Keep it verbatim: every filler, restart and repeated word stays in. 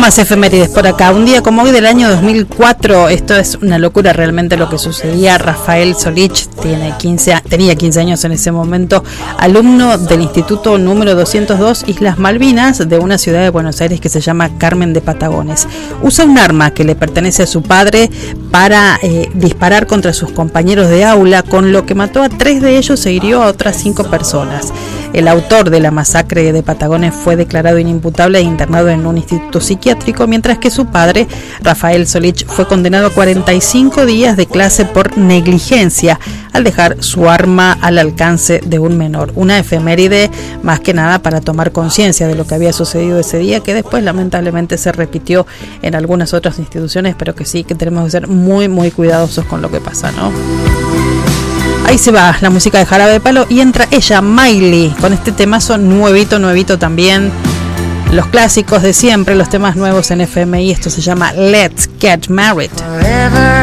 más efemérides por acá. Un día como hoy del año dos mil cuatro, esto es una locura realmente lo que sucedía. Rafael Solich tiene quince, tenía quince años en ese momento, alumno del Instituto número doscientos dos Islas Malvinas de una ciudad de Buenos Aires que se llama Carmen de Patagones. Usa un arma que le pertenece a su padre para eh, disparar contra sus compañeros de aula, con lo que mató a tres de ellos e hirió a otras cinco personas. El autor de la masacre de Patagones fue declarado inimputable e internado en un instituto psiquiátrico, mientras que su padre, Rafael Solich, fue condenado a cuarenta y cinco días de clase por negligencia al dejar su arma al alcance de un menor. Una efeméride más que nada para tomar conciencia de lo que había sucedido ese día, que después lamentablemente se repitió en algunas otras instituciones, pero que sí que tenemos que ser muy muy cuidadosos con lo que pasa, ¿no? Ahí se va la música de Jarabe de Palo y entra ella, Miley, con este temazo nuevito, nuevito también. Los clásicos de siempre, los temas nuevos en F M I. Esto se llama Let's Get Married. Forever